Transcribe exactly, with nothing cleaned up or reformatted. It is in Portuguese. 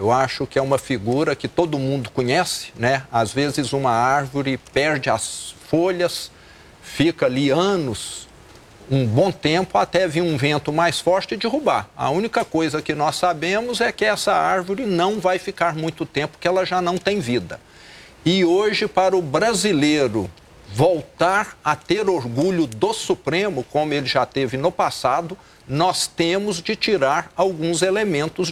Eu acho que é uma figura que todo mundo conhece, né? Às vezes uma árvore perde as folhas, fica ali anos, um bom tempo, até vir um vento mais forte e derrubar. A única coisa que nós sabemos é que essa árvore não vai ficar muito tempo, que ela já não tem vida. E hoje, para o brasileiro voltar a ter orgulho do Supremo, como ele já teve no passado, nós temos de tirar alguns elementos